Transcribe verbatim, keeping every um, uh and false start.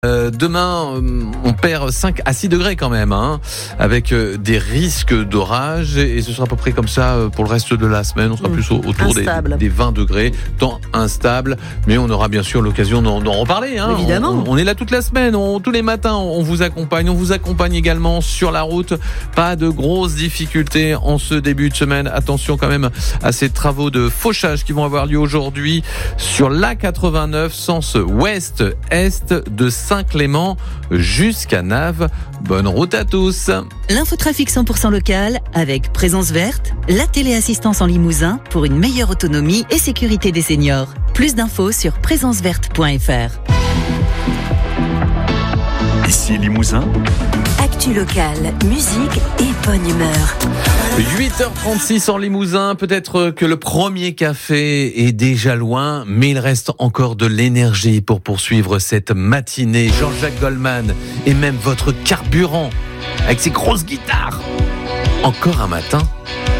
Euh, demain, euh, on perd cinq à six degrés quand même, hein, avec euh, des risques d'orage, et, et ce sera à peu près comme ça euh, pour le reste de la semaine. On sera mmh. plus au, autour des, des vingt degrés, temps instable, mais on aura bien sûr l'occasion d'en, d'en reparler. Hein. Évidemment. On, on est là toute la semaine, on, tous les matins, on vous accompagne. On vous accompagne également sur la route. Pas de grosses difficultés en ce début de semaine. Attention quand même à ces travaux de fauchage qui vont avoir lieu aujourd'hui sur l'A quatre-vingt-neuf, sens ouest-est de Saint-Clément jusqu'à Naves. Bonne route à tous. L'infotrafic cent pour cent local avec Présence Verte, la téléassistance en Limousin pour une meilleure autonomie et sécurité des seniors. Plus d'infos sur présence verte point f r. Ici Limousin. Actu locale, musique et bonne humeur. huit heures trente-six en Limousin, peut-être que le premier café est déjà loin, mais il reste encore de l'énergie pour poursuivre cette matinée. Jean-Jacques Goldman et même votre carburant avec ses grosses guitares. Encore un matin